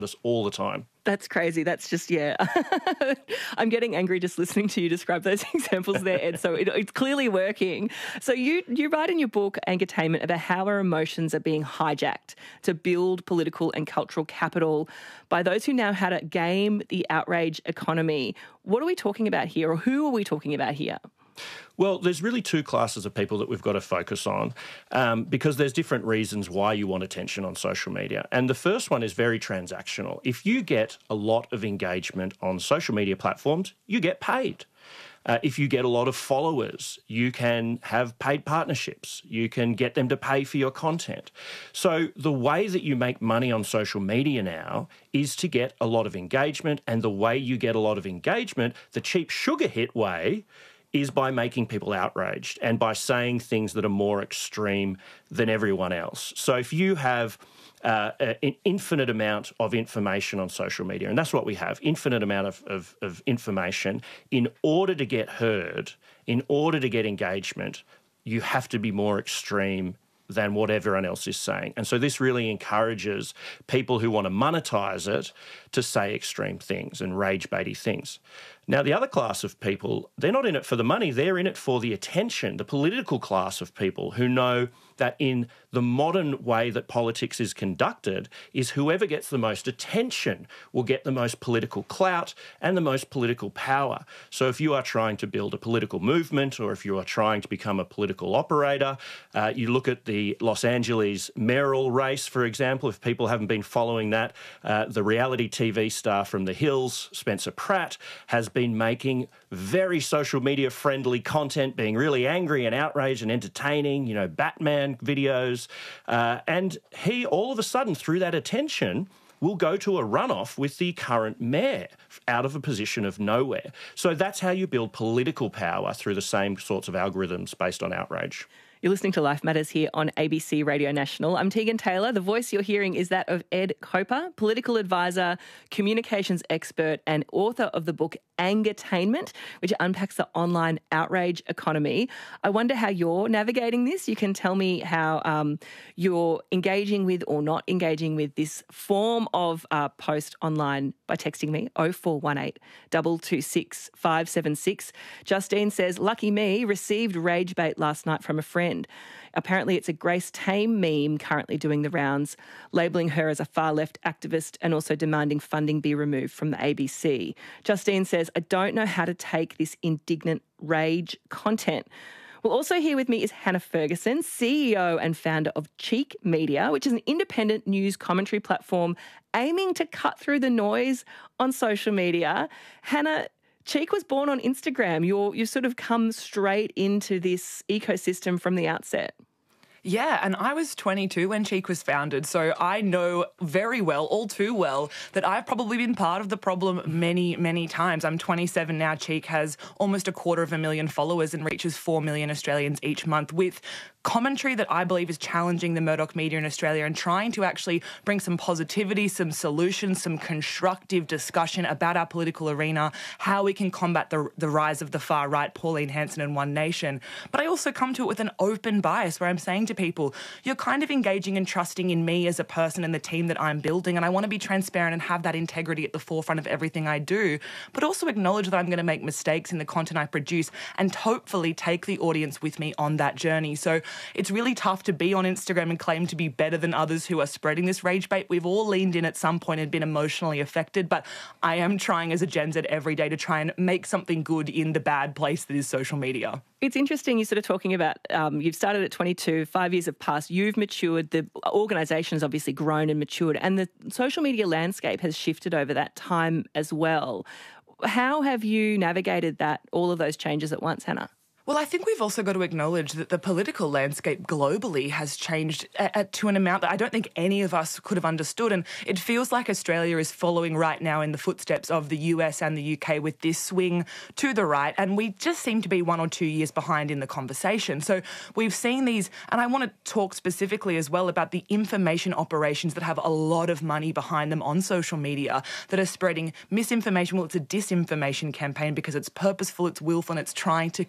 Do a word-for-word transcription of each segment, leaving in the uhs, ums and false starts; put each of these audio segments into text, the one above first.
us all the time. That's crazy. That's just, yeah. I'm getting angry just listening to you describe those examples there, Ed. So it, it's clearly working. So you you write in your book, Angertainment, about how our emotions are being hijacked to build political and cultural capital by those who know how to game the outrage economy. What are we talking about here, or who are we talking about here? Well, there's really two classes of people that we've got to focus on um, because there's different reasons why you want attention on social media. And the first one is very transactional. If you get a lot of engagement on social media platforms, you get paid. Uh, if you get a lot of followers, you can have paid partnerships. You can get them to pay for your content. So the way that you make money on social media now is to get a lot of engagement. And the way you get a lot of engagement, the cheap sugar hit way, is by making people outraged and by saying things that are more extreme than everyone else. So if you have uh, an infinite amount of information on social media, and that's what we have, infinite amount of, of, of information, in order to get heard, in order to get engagement, you have to be more extreme than what everyone else is saying. And so this really encourages people who want to monetize it to say extreme things and rage-baity things. Now, the other class of people, they're not in it for the money, they're in it for the attention, the political class of people who know that in the modern way that politics is conducted is whoever gets the most attention will get the most political clout and the most political power. So if you are trying to build a political movement or if you are trying to become a political operator, uh, you look at the Los Angeles mayoral race, for example, if people haven't been following that, uh, the reality T V star from The Hills, Spencer Pratt, has been making very social media friendly content, being really angry and outraged and entertaining, you know, Batman videos. Uh, and he, all of a sudden, through that attention, will go to a runoff with the current mayor out of a position of nowhere. So that's how you build political power, through the same sorts of algorithms based on outrage. You're listening to Life Matters here on A B C Radio National. I'm Tegan Taylor. The voice you're hearing is that of Ed Koper, political advisor, communications expert, and author of the book Angertainment, which unpacks the online outrage economy. I wonder how you're navigating this. You can tell me how um, you're engaging with or not engaging with this form of uh, post online by texting me oh four one eight, two two six, five seven six. Justine says, lucky me, received rage bait last night from a friend. Apparently it's a Grace Tame meme currently doing the rounds, labelling her as a far-left activist and also demanding funding be removed from the A B C. Justine says, I don't know how to take this indignant rage content. Well, also here with me is Hannah Ferguson, C E O and founder of Cheek Media, which is an independent news commentary platform aiming to cut through the noise on social media. Hannah, Cheek was born on Instagram. You're, you sort of come straight into this ecosystem from the outset. Yeah, and I was twenty-two when Cheek was founded, so I know very well, all too well, that I've probably been part of the problem many, many times. I'm twenty-seven now. Cheek has almost a quarter of a million followers and reaches four million Australians each month with commentary that I believe is challenging the Murdoch media in Australia and trying to actually bring some positivity, some solutions, some constructive discussion about our political arena, how we can combat the, the rise of the far right, Pauline Hanson and One Nation. But I also come to it with an open bias where I'm saying to people, you're kind of engaging and trusting in me as a person and the team that I'm building, and I want to be transparent and have that integrity at the forefront of everything I do, but also acknowledge that I'm going to make mistakes in the content I produce and hopefully take the audience with me on that journey. So it's really tough to be on Instagram and claim to be better than others who are spreading this rage bait. We've all leaned in at some point and been emotionally affected, but I am trying as a Gen Z every day to try and make something good in the bad place that is social media. It's interesting you're sort of talking about, um, you've started at twenty-two, five years have passed, you've matured, the organisation has obviously grown and matured, and the social media landscape has shifted over that time as well. How have you navigated that, all of those changes at once, Hannah? Well, I think we've also got to acknowledge that the political landscape globally has changed at, at, to an amount that I don't think any of us could have understood. And it feels like Australia is following right now in the footsteps of the U S and the U K with this swing to the right. And we just seem to be one or two years behind in the conversation. So we've seen these, and I want to talk specifically as well about the information operations that have a lot of money behind them on social media that are spreading misinformation. Well, it's a disinformation campaign because it's purposeful, it's willful, and it's trying to confuse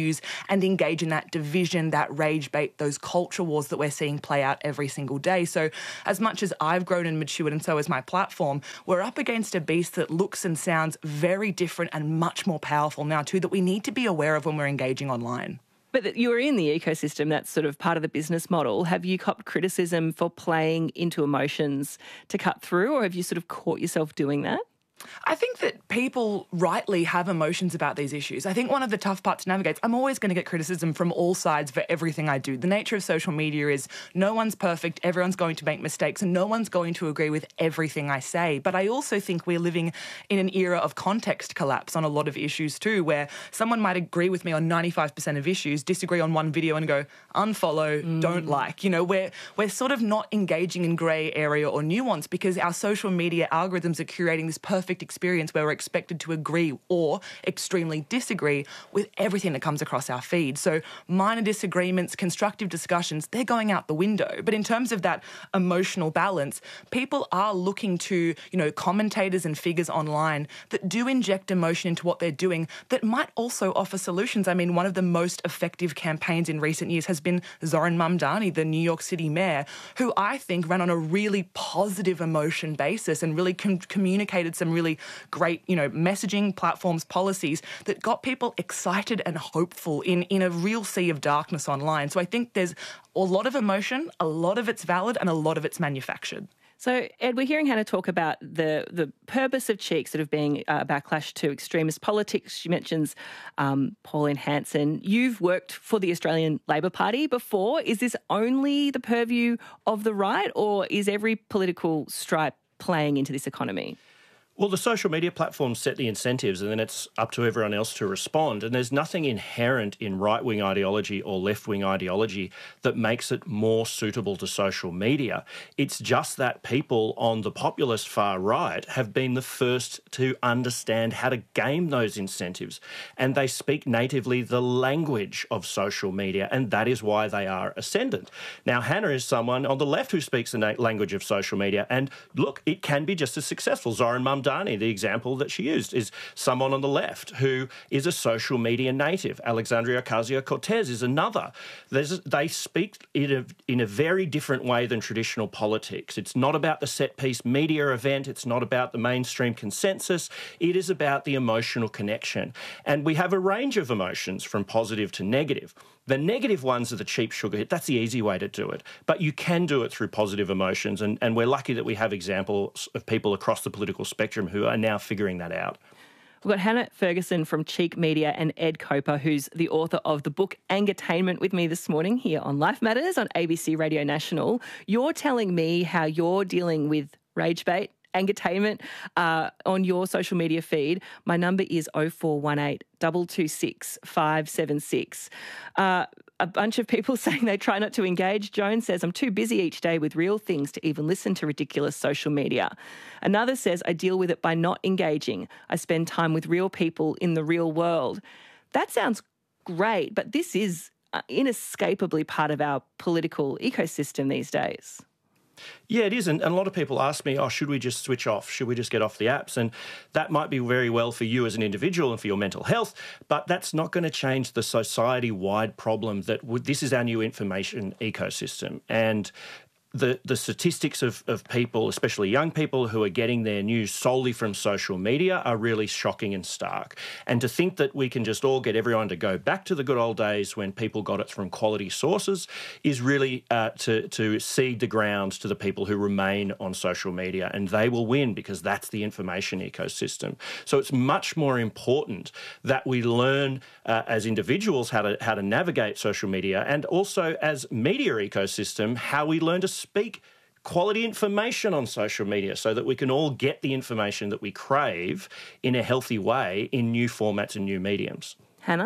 confuse and engage in that division, that rage bait, those culture wars that we're seeing play out every single day. So as much as I've grown and matured, and so has my platform, we're up against a beast that looks and sounds very different and much more powerful now too, that we need to be aware of when we're engaging online. But you're in the ecosystem, that's sort of part of the business model. Have you copped criticism for playing into emotions to cut through, or have you sort of caught yourself doing that? I think that people rightly have emotions about these issues. I think one of the tough parts to navigate is I'm always going to get criticism from all sides for everything I do. The nature of social media is no one's perfect, everyone's going to make mistakes, and no one's going to agree with everything I say. But I also think we're living in an era of context collapse on a lot of issues too, where someone might agree with me on ninety-five percent of issues, disagree on one video and go, unfollow, mm. don't like. You know, we're, we're sort of not engaging in grey area or nuance because our social media algorithms are curating this perfect experience where we're expected to agree or extremely disagree with everything that comes across our feed. So minor disagreements, constructive discussions, they're going out the window. But in terms of that emotional balance, people are looking to, you know, commentators and figures online that do inject emotion into what they're doing that might also offer solutions. I mean, one of the most effective campaigns in recent years has been Zoran Mamdani, the New York City mayor, who I think ran on a really positive emotion basis and really com- communicated some really great, you know, messaging platforms, policies that got people excited and hopeful in, in a real sea of darkness online. So I think there's a lot of emotion, a lot of it's valid, and a lot of it's manufactured. So, Ed, we're hearing Hannah talk about the, the purpose of Cheek sort of being a backlash to extremist politics. She mentions um, Pauline Hanson. You've worked for the Australian Labor Party before. Is this only the purview of the right, or is every political stripe playing into this economy? Well, the social media platforms set the incentives and then it's up to everyone else to respond. And there's nothing inherent in right-wing ideology or left-wing ideology that makes it more suitable to social media. It's just that people on the populist far right have been the first to understand how to game those incentives. And they speak natively the language of social media, and that is why they are ascendant. Now, Hannah is someone on the left who speaks the na- language of social media. And look, it can be just as successful. Zoran Mamdani, the example that she used, is someone on the left who is a social media native. Alexandria Ocasio-Cortez is another. There's, they speak in a, in a very different way than traditional politics. It's not about the set-piece media event. It's not about the mainstream consensus. It is about the emotional connection. And we have a range of emotions from positive to negative. The negative ones are the cheap sugar hit. That's the easy way to do it. But you can do it through positive emotions, and, and we're lucky that we have examples of people across the political spectrum who are now figuring that out. We've got Hannah Ferguson from Cheek Media and Ed Koper, who's the author of the book Angatainment, with me this morning here on Life Matters on A B C Radio National. You're telling me how you're dealing with rage bait, Angatainment, uh, on your social media feed. My number is oh four one eight, two two six, five seven six. Uh, a bunch of people saying they try not to engage. Joan says, I'm too busy each day with real things to even listen to ridiculous social media. Another says, I deal with it by not engaging. I spend time with real people in the real world. That sounds great, but this is inescapably part of our political ecosystem these days. Yeah, it is. And a lot of people ask me, oh, should we just switch off? Should we just get off the apps? And that might be very well for you as an individual and for your mental health, but that's not going to change the society-wide problem that w- this is our new information ecosystem. And the, the statistics of, of people, especially young people who are getting their news solely from social media, are really shocking and stark. And to think that we can just all get everyone to go back to the good old days when people got it from quality sources is really uh, to, to seed the ground to the people who remain on social media, and they will win because that's the information ecosystem. So it's much more important that we learn uh, as individuals how to how to navigate social media, and also as media ecosystem how we learn to speak quality information on social media so that we can all get the information that we crave in a healthy way in new formats and new mediums. Hannah?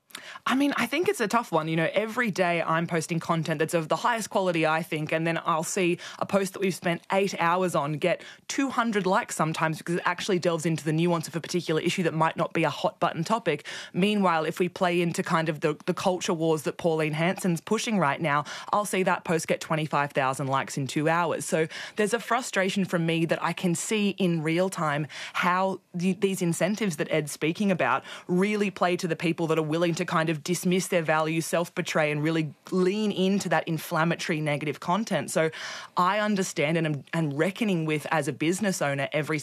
I mean, I think it's a tough one. You know, every day I'm posting content that's of the highest quality, I think, and then I'll see a post that we've spent eight hours on get two hundred likes sometimes because it actually delves into the nuance of a particular issue that might not be a hot button topic. Meanwhile, if we play into kind of the, the culture wars that Pauline Hanson's pushing right now, I'll see that post get twenty-five thousand likes in two hours. So there's a frustration from me that I can see in real time how the, these incentives that Ed's speaking about really play to the people that are willing to to kind of dismiss their values, self-betray, and really lean into that inflammatory negative content. So I understand and am and reckoning with, as a business owner, every